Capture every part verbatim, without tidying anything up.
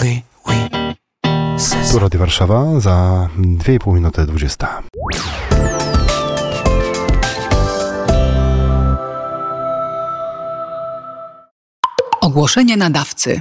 oui, oui. Tu Radio Warszawa za dwie i pół minuty dwudziesta. Ogłoszenie nadawcy.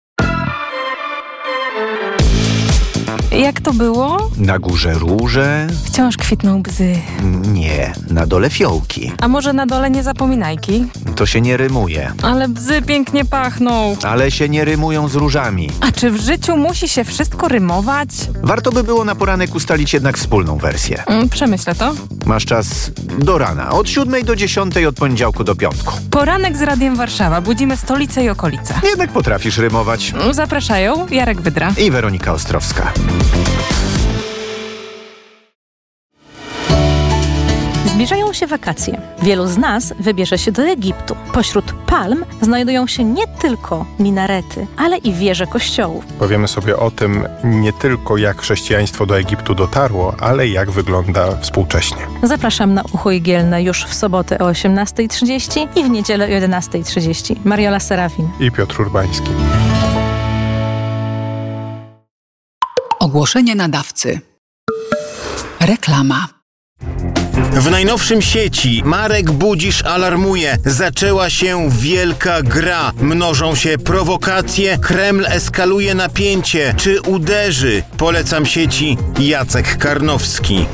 Jak to było? Na górze róże? Wciąż kwitną bzy. Nie, na dole fiołki. A może na dole niezapominajki? To się nie rymuje. Ale bzy pięknie pachną. Ale się nie rymują z różami. A czy w życiu musi się wszystko rymować? Warto by było na poranek ustalić jednak wspólną wersję. Mm, przemyślę to. Masz czas do rana, od siódmej do dziesiątej, od poniedziałku do piątku. Poranek z Radiem Warszawa. Budzimy stolicę i okolice. Jednak potrafisz rymować. Zapraszają Jarek Wydra I Weronika Ostrowska. Zbliżają się wakacje. Wielu z nas wybierze się do Egiptu. Pośród palm znajdują się nie tylko minarety, ale i wieże kościołów. Powiemy sobie o tym nie tylko, jak chrześcijaństwo do Egiptu dotarło, ale jak wygląda współcześnie. Zapraszam na Ucho Igielne już w sobotę o osiemnastej trzydzieści i w niedzielę o jedenastej trzydzieści. Mariola Serafin i Piotr Urbański. Ogłoszenie nadawcy. Reklama. W najnowszym sieci Marek Budzisz alarmuje. Zaczęła się wielka gra. Mnożą się prowokacje, Kreml eskaluje napięcie. Czy uderzy? Polecam sieci Jacek Karnowski.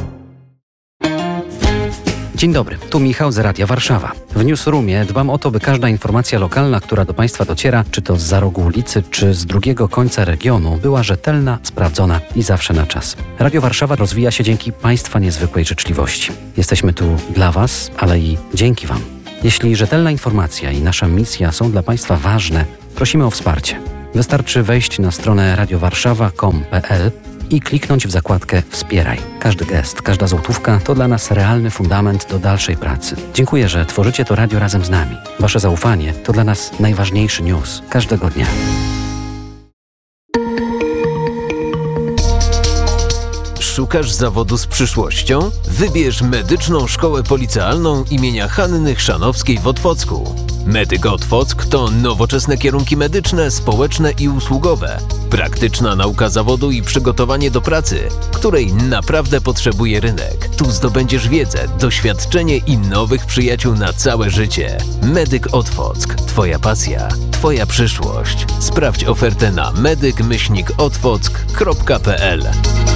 Dzień dobry, tu Michał z Radia Warszawa. W Newsroomie dbam o to, by każda informacja lokalna, która do Państwa dociera, czy to z za rogu ulicy, czy z drugiego końca regionu, była rzetelna, sprawdzona i zawsze na czas. Radio Warszawa rozwija się dzięki Państwa niezwykłej życzliwości. Jesteśmy tu dla Was, ale i dzięki Wam. Jeśli rzetelna informacja i nasza misja są dla Państwa ważne, prosimy o wsparcie. Wystarczy wejść na stronę radio warszawa kropka com kropka p l i kliknąć w zakładkę Wspieraj. Każdy gest, każda złotówka to dla nas realny fundament do dalszej pracy. Dziękuję, że tworzycie to radio razem z nami. Wasze zaufanie to dla nas najważniejszy news każdego dnia. Szukasz zawodu z przyszłością? Wybierz Medyczną Szkołę Policealną imienia Hanny Chrzanowskiej w Otwocku. Medyk Otwock to nowoczesne kierunki medyczne, społeczne i usługowe. Praktyczna nauka zawodu i przygotowanie do pracy, której naprawdę potrzebuje rynek. Tu zdobędziesz wiedzę, doświadczenie i nowych przyjaciół na całe życie. Medyk Otwock. Twoja pasja, Twoja przyszłość. Sprawdź ofertę na medyk myślnik otwock kropka p l.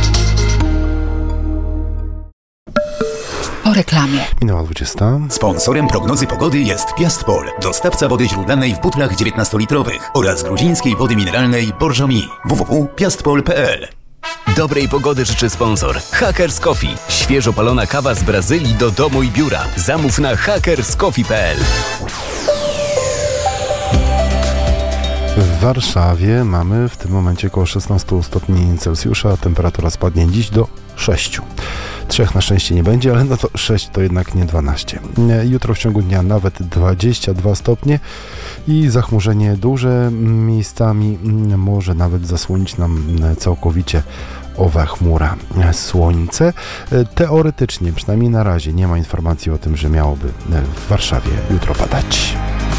O reklamie. Minęła dwudziesta. Sponsorem prognozy pogody jest Piastpol, dostawca wody źródlanej w butlach dziewiętnastolitrowych oraz gruzińskiej wody mineralnej Borżomi. w w w kropka piastpol kropka p l. Dobrej pogody życzy sponsor Hackers Coffee. Świeżo palona kawa z Brazylii do domu i biura. Zamów na hackers coffee kropka p l. W Warszawie mamy w tym momencie około szesnaście stopni Celsjusza. Temperatura spadnie dziś do sześciu. Trzech na szczęście nie będzie, ale no to sześć to jednak nie dwanaście. Jutro w ciągu dnia nawet dwadzieścia dwa stopnie i zachmurzenie duże miejscami może nawet zasłonić nam całkowicie owa chmura. Słońce. Teoretycznie, przynajmniej na razie, nie ma informacji o tym, że miałoby w Warszawie jutro padać.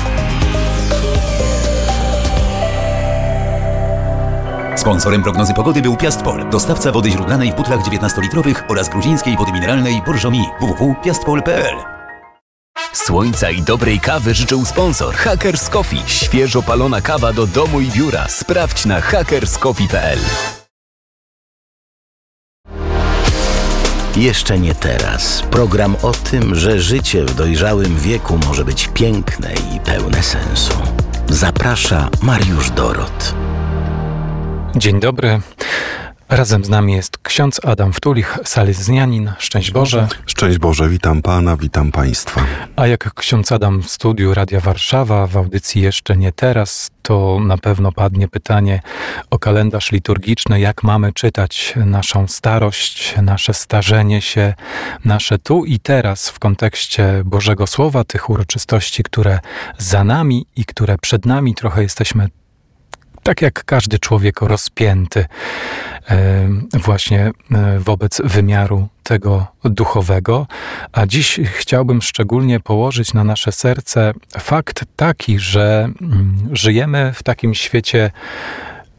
Sponsorem prognozy pogody był Piastpol, dostawca wody źródlanej w butlach dziewiętnastolitrowych oraz gruzińskiej wody mineralnej Borżomi. w w w kropka piastpol kropka p l. Słońca i dobrej kawy życzył sponsor Hackers Coffee. Świeżo palona kawa do domu i biura. Sprawdź na hackers coffee kropka p l. Jeszcze nie teraz. Program o tym, że życie w dojrzałym wieku może być piękne i pełne sensu. Zaprasza Mariusz Dorot. Dzień dobry. Razem z nami jest ksiądz Adam Wtulich, salezjanin. Szczęść Boże. Szczęść Boże, witam Pana, witam Państwa. A jak ksiądz Adam w studiu Radia Warszawa, w audycji Jeszcze nie teraz, to na pewno padnie pytanie o kalendarz liturgiczny, jak mamy czytać naszą starość, nasze starzenie się, nasze tu i teraz w kontekście Bożego Słowa, tych uroczystości, które za nami i które przed nami. Trochę jesteśmy tak jak każdy człowiek rozpięty e, właśnie e, wobec wymiaru tego duchowego. A dziś chciałbym szczególnie położyć na nasze serce fakt taki, że mm, żyjemy w takim świecie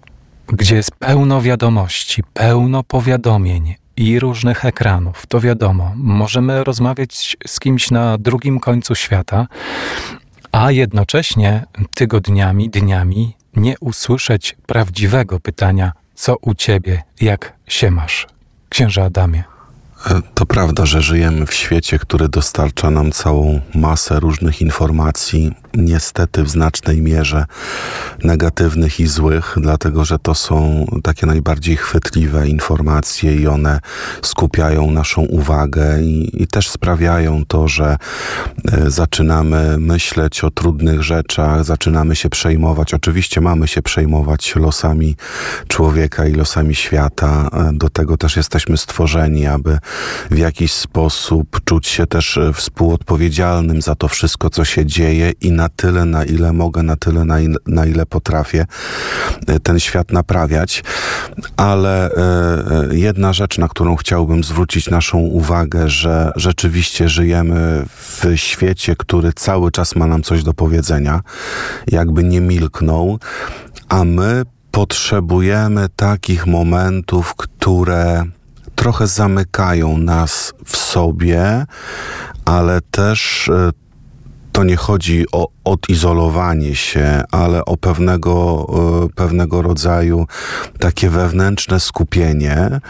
gdzie jest pełno wiadomości, pełno powiadomień i różnych ekranów, to wiadomo, możemy rozmawiać z kimś na drugim końcu świata, a jednocześnie tygodniami, dniami nie usłyszeć prawdziwego pytania, co u ciebie, jak się masz? Księże Adamie. To prawda, że żyjemy w świecie, który dostarcza nam całą masę różnych informacji, niestety w znacznej mierze negatywnych i złych, dlatego że to są takie najbardziej chwytliwe informacje i one skupiają naszą uwagę i, i też sprawiają to, że y, zaczynamy myśleć o trudnych rzeczach, zaczynamy się przejmować. Oczywiście mamy się przejmować losami człowieka i losami świata. Do tego też jesteśmy stworzeni, aby w jakiś sposób czuć się też współodpowiedzialnym za to wszystko, co się dzieje i na tyle, na ile mogę, na tyle, na ile, na ile potrafię ten świat naprawiać. Ale e, jedna rzecz, na którą chciałbym zwrócić naszą uwagę, że rzeczywiście żyjemy w świecie, który cały czas ma nam coś do powiedzenia, jakby nie milknął, a my potrzebujemy takich momentów, które trochę zamykają nas w sobie, ale też to nie chodzi o odizolowanie się, ale o pewnego, pewnego rodzaju takie wewnętrzne skupienie e,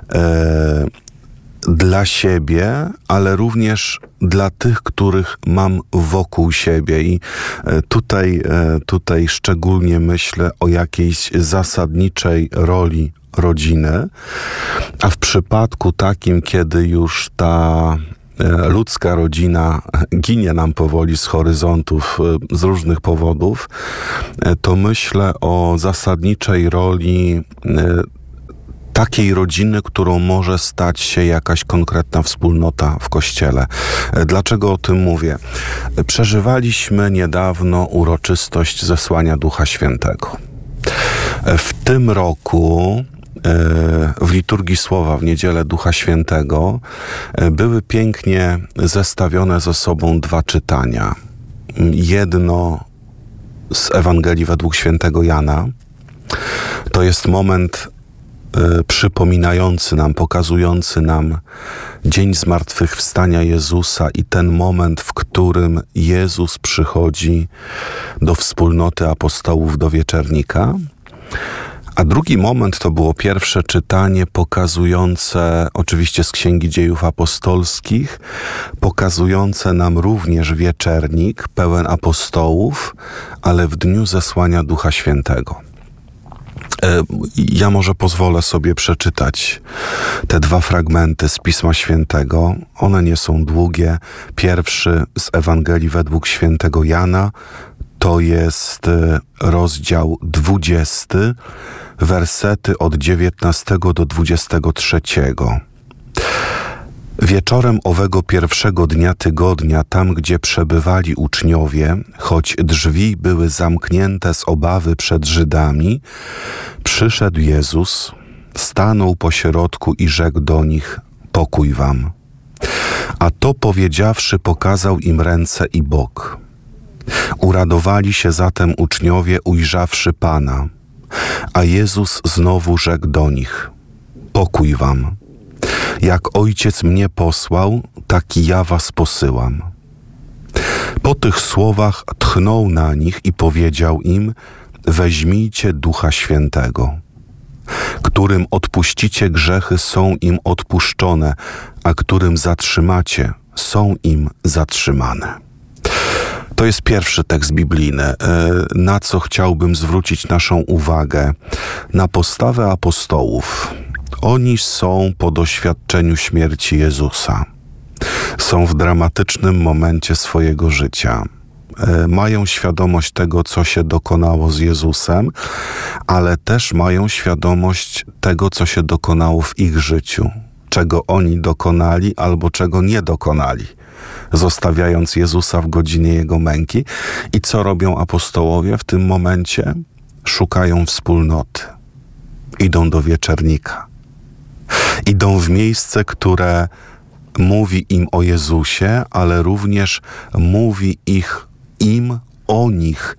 dla siebie, ale również dla tych, których mam wokół siebie. I tutaj, tutaj szczególnie myślę o jakiejś zasadniczej roli rodziny, a w przypadku takim, kiedy już ta ludzka rodzina ginie nam powoli z horyzontów z różnych powodów, to myślę o zasadniczej roli takiej rodziny, którą może stać się jakaś konkretna wspólnota w Kościele. Dlaczego o tym mówię? Przeżywaliśmy niedawno uroczystość zesłania Ducha Świętego. W tym roku w liturgii Słowa w Niedzielę Ducha Świętego były pięknie zestawione ze sobą dwa czytania. Jedno z Ewangelii według świętego Jana. To jest moment przypominający nam, pokazujący nam dzień zmartwychwstania Jezusa i ten moment, w którym Jezus przychodzi do wspólnoty apostołów, do wieczernika. A drugi moment to było pierwsze czytanie pokazujące, oczywiście z Księgi Dziejów Apostolskich, pokazujące nam również wieczernik pełen apostołów, ale w dniu zesłania Ducha Świętego. Ja może pozwolę sobie przeczytać te dwa fragmenty z Pisma Świętego. One nie są długie. Pierwszy z Ewangelii według świętego Jana to jest rozdział dwudziesty, wersety od dziewiętnastego do dwudziestego trzeciego. Wieczorem owego pierwszego dnia tygodnia, tam gdzie przebywali uczniowie, choć drzwi były zamknięte z obawy przed Żydami, przyszedł Jezus, stanął pośrodku i rzekł do nich: pokój wam. A to powiedziawszy, pokazał im ręce i bok. Uradowali się zatem uczniowie, ujrzawszy Pana. A Jezus znowu rzekł do nich: pokój wam. Jak Ojciec mnie posłał, tak i ja was posyłam. Po tych słowach tchnął na nich i powiedział im: weźmijcie Ducha Świętego. Którym odpuścicie grzechy, są im odpuszczone, a którym zatrzymacie, są im zatrzymane. To jest pierwszy tekst biblijny, na co chciałbym zwrócić naszą uwagę. Na postawę apostołów. Oni są po doświadczeniu śmierci Jezusa. Są w dramatycznym momencie swojego życia. Mają świadomość tego, co się dokonało z Jezusem, ale też mają świadomość tego, co się dokonało w ich życiu. Czego oni dokonali albo czego nie dokonali, zostawiając Jezusa w godzinie Jego męki. I co robią apostołowie w tym momencie? Szukają wspólnoty. Idą do wieczernika. Idą w miejsce, które mówi im o Jezusie, ale również mówi ich, im o nich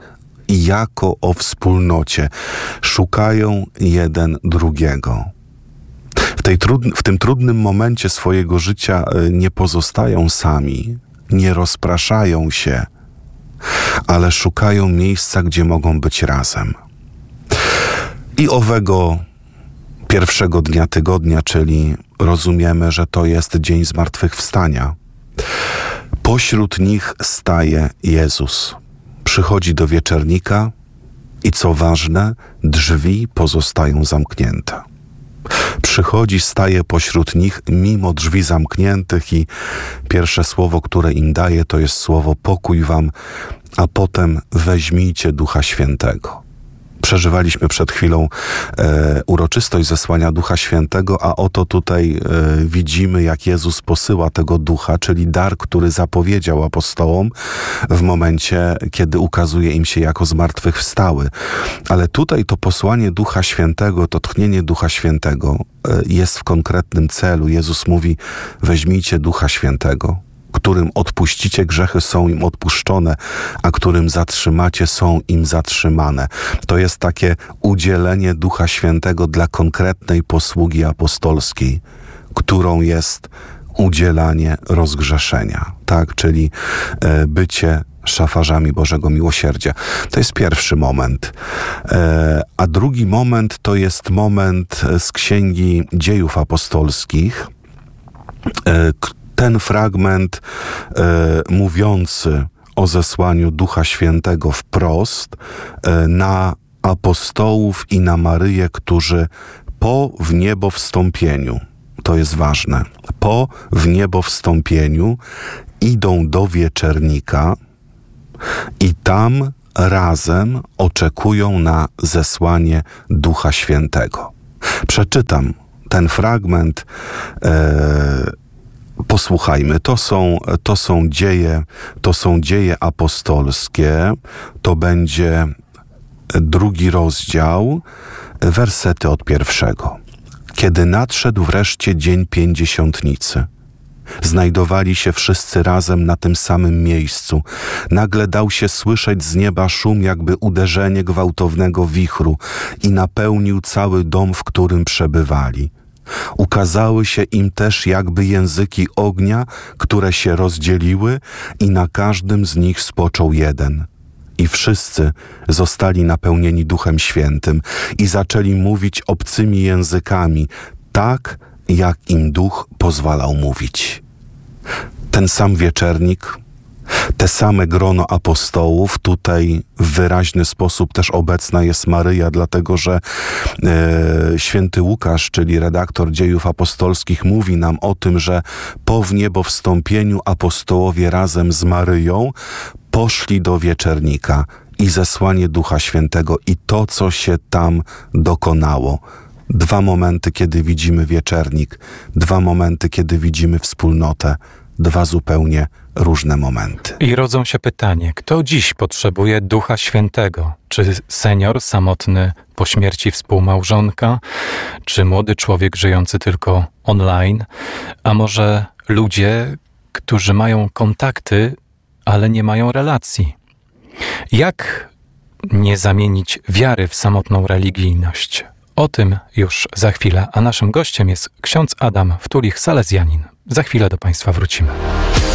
jako o wspólnocie. Szukają jeden drugiego. W, tej trudn- w tym trudnym momencie swojego życia nie pozostają sami, nie rozpraszają się, ale szukają miejsca, gdzie mogą być razem. I owego pierwszego dnia tygodnia, czyli rozumiemy, że to jest dzień zmartwychwstania, pośród nich staje Jezus. Przychodzi do wieczernika i co ważne, drzwi pozostają zamknięte. Przychodzi, staje pośród nich mimo drzwi zamkniętych i pierwsze słowo, które im daje, to jest słowo pokój wam, a potem weźmijcie Ducha Świętego. Przeżywaliśmy przed chwilą e, uroczystość zesłania Ducha Świętego, a oto tutaj e, widzimy, jak Jezus posyła tego Ducha, czyli dar, który zapowiedział apostołom w momencie, kiedy ukazuje im się jako zmartwychwstały. Ale tutaj to posłanie Ducha Świętego, to tchnienie Ducha Świętego e, jest w konkretnym celu. Jezus mówi, weźmijcie Ducha Świętego, którym odpuścicie grzechy, są im odpuszczone, a którym zatrzymacie, są im zatrzymane. To jest takie udzielenie Ducha Świętego dla konkretnej posługi apostolskiej, którą jest udzielanie rozgrzeszenia, tak? Czyli e, bycie szafarzami Bożego Miłosierdzia. To jest pierwszy moment. E, a drugi moment to jest moment z Księgi Dziejów Apostolskich, e, ten fragment e, mówiący o zesłaniu Ducha Świętego wprost e, na apostołów i na Maryję, którzy po wniebowstąpieniu, to jest ważne, po wniebowstąpieniu idą do wieczernika i tam razem oczekują na zesłanie Ducha Świętego. Przeczytam ten fragment. E, Posłuchajmy, to są, to są dzieje, to są dzieje apostolskie, to będzie drugi rozdział, wersety od pierwszego. Kiedy nadszedł wreszcie dzień pięćdziesiątnicy, znajdowali się wszyscy razem na tym samym miejscu. Nagle dał się słyszeć z nieba szum, jakby uderzenie gwałtownego wichru i napełnił cały dom, w którym przebywali. Ukazały się im też jakby języki ognia, które się rozdzieliły i na każdym z nich spoczął jeden. I wszyscy zostali napełnieni Duchem Świętym i zaczęli mówić obcymi językami, tak jak im Duch pozwalał mówić. Ten sam wieczernik, te same grono apostołów, tutaj w wyraźny sposób też obecna jest Maryja, dlatego że e, święty Łukasz, czyli redaktor Dziejów Apostolskich, mówi nam o tym, że po wniebowstąpieniu apostołowie razem z Maryją poszli do wieczernika i zesłanie Ducha Świętego i to, co się tam dokonało. Dwa momenty, kiedy widzimy wieczernik, dwa momenty, kiedy widzimy wspólnotę, dwa zupełnie różne momenty. I rodzą się pytanie, kto dziś potrzebuje Ducha Świętego? Czy senior samotny po śmierci współmałżonka? Czy młody człowiek żyjący tylko online? A może ludzie, którzy mają kontakty, ale nie mają relacji? Jak nie zamienić wiary w samotną religijność? O tym już za chwilę, a naszym gościem jest ksiądz Adam Wtulich, salezjanin. Za chwilę do Państwa wrócimy.